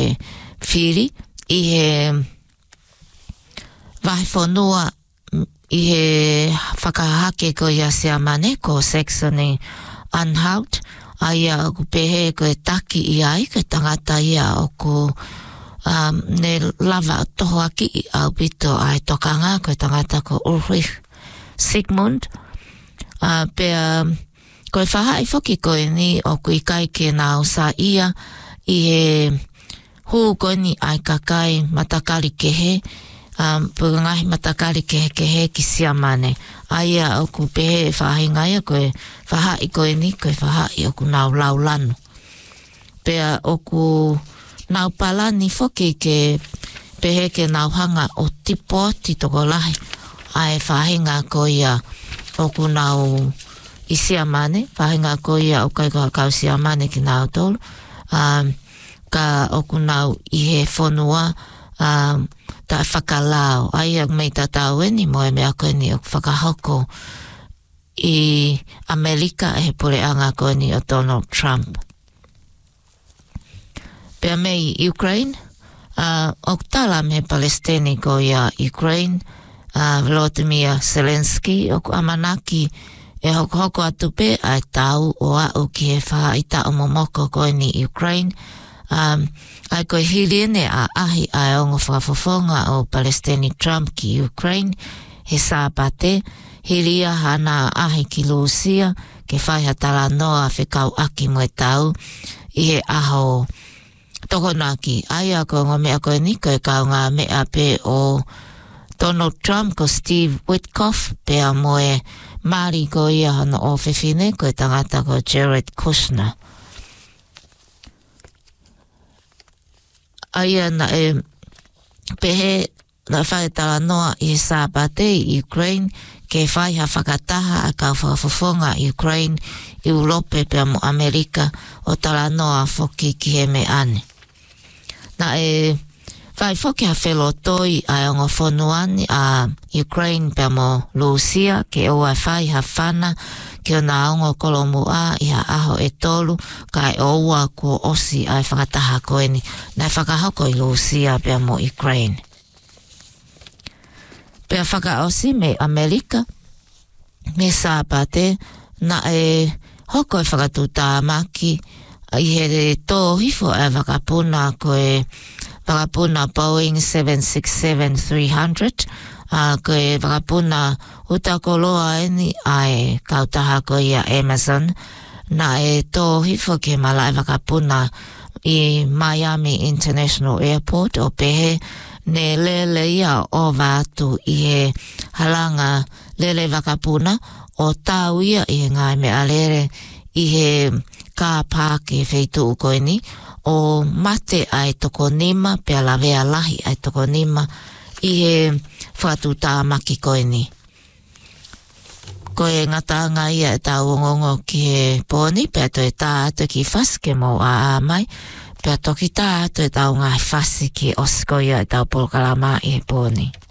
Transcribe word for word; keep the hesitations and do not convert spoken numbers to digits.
whiri i he wahi whanua i he whakahake ko ia sea mane ko Saxony Anhalt aia o ku pehe ko e taki i ai ko tangata ia o ku um, ne lava toho aki i au pito ai tokanga ko tangata ko Ulrich Sigmund uh, pea ko e whahai whoki ko e ni o ku i kai ke nā usa ia i he huu ko ni ai kakai matakari kehe um, purangahi matakari kehe kehe ki sia mane aia o ku pehe e whahinga ia ko e whahai ko e ni ko e whahai o ku nau lau lanu pea o ku nau palani whoki ke pehe ke nau hanga o tipo ti toko lahi ai whahinga ko ia o ku nau i sia mane, whahinga ko ia o kai koha kau sia mane ki nau tolu. Um, ka o ku nau i he whanua um, ta whakalao. Ai ak mei ta tau eni mo e mea koe ni o whakahoko i Amerika e he pore anga koe ni o Donald Trump. Pea mei Ukraine, uh, o tala me Palestini ko ia Ukraine, uh, Volodymyr Zelensky o ku amanaki e hoko hoko atu pe ai tau o au ki he wha i ta o momoko koe ni Ukraine. Um, ai koe hiriene a ahi ai ongo whakafofonga o Palestini Trump ki Ukraine. He sāpate, hiria hana ahi ki Lucia, ke whaiha tala noa whekau aki moe tau, i he aho tokonaki. Ai a koe ngā mea koe ni koe kau ngā mea pe o Donald Trump ko Steve Witkoff, pe a moe Māori ko ia hana o whiwhine, ko e tangata ko Jared Kushner. Aia na e pehe na whaetala noa i sāpate i Ukraine, ke whaiha whakataha a kau whakafofonga Ukraine i Urope pe mo Amerika o tala noa whoki ki he me ane. Na e vai whoki ha whelo toi ai ongo whonuani a Ukraine pe mo Lucia ke o ai whai ha whana ke o na ongo kolomu a i ha aho e tolu ka e oua ko osi ai whakataha koeni na whakahoko i Lucia pe mo Ukraine. Pe whaka osi me Amerika me sāpate na e hoko e whakatu tā maki i he tō hifo e whakapuna ko e whakapuna Boeing seven sixty-seven three hundred, uh, ko e whakapuna utakoloa eni ai kautaha ko ia Amazon, na e tō hifo ke mala e whakapuna i Miami International Airport o pehe ne lele ia o vātu i he halanga lele whakapuna o tāu ia i he ngai me alere i he kā pāke wheitu ukoini o mate ai toko nima pe ala vea lahi ai toko nima i he whatu tā maki koini. Ko e ngatanga ia e tā ongongo ki he pōni pe ato e tā ato ki whaske mo a a mai pe ato ki tā ato e tā unga whasi ki osko ia e tā polkalama i he pōni.